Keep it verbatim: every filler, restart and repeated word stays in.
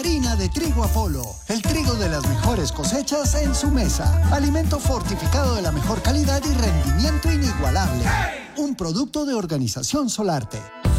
Harina de trigo Apolo, el trigo de las mejores cosechas en su mesa. Alimento fortificado de la mejor calidad y rendimiento inigualable. Un producto de Organización Solarte.